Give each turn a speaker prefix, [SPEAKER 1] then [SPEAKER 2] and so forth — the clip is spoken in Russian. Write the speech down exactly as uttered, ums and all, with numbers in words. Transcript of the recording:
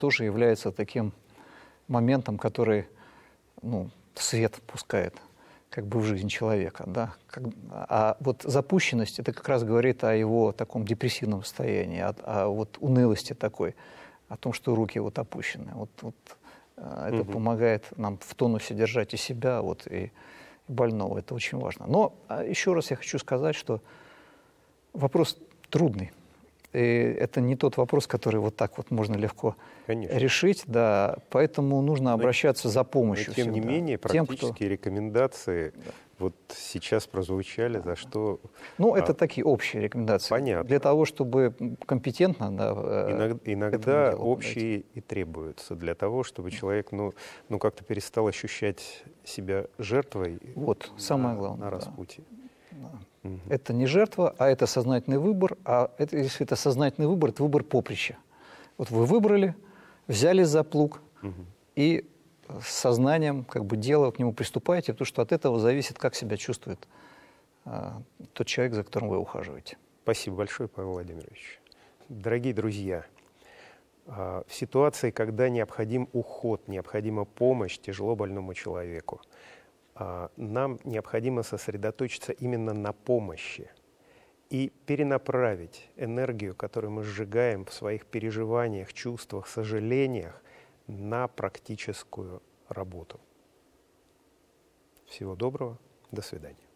[SPEAKER 1] тоже является таким моментом, который, ну, свет пускает как бы в жизнь человека, да. Как, а вот запущенность, это как раз говорит о его таком депрессивном состоянии, о, о вот унылости такой, о том, что руки вот опущены. Вот, вот это угу. помогает нам в тонусе держать и себя, вот, и больного. Это очень важно. Но еще раз я хочу сказать, что вопрос трудный. И это не тот вопрос, который вот так вот можно легко Конечно. решить, да, поэтому нужно обращаться но, за помощью.
[SPEAKER 2] Но, тем
[SPEAKER 1] всегда.
[SPEAKER 2] не менее,
[SPEAKER 1] Тем,
[SPEAKER 2] практические
[SPEAKER 1] кто...
[SPEAKER 2] рекомендации да. вот сейчас прозвучали, за что...
[SPEAKER 1] Ну, это а... такие общие рекомендации.
[SPEAKER 2] Понятно.
[SPEAKER 1] Для того, чтобы компетентно... Да,
[SPEAKER 2] иногда иногда общие подойти. И требуются для того, чтобы человек, ну, ну как-то перестал ощущать себя жертвой
[SPEAKER 1] вот,
[SPEAKER 2] на,
[SPEAKER 1] самое главное,
[SPEAKER 2] на
[SPEAKER 1] да.
[SPEAKER 2] распутье.
[SPEAKER 1] Да. Угу. Это не жертва, а это сознательный выбор. А это, если это сознательный выбор, это выбор поприща. Вот вы выбрали, взяли за плуг угу. и с сознанием как бы дела к нему приступаете, потому что от этого зависит, как себя чувствует а, тот человек, за которым вы ухаживаете.
[SPEAKER 2] Спасибо большое, Павел Владимирович. Дорогие друзья, а, в ситуации, когда необходим уход, необходима помощь тяжело больному человеку, нам необходимо сосредоточиться именно на помощи и перенаправить энергию, которую мы сжигаем в своих переживаниях, чувствах, сожалениях, на практическую работу. Всего доброго, до свидания.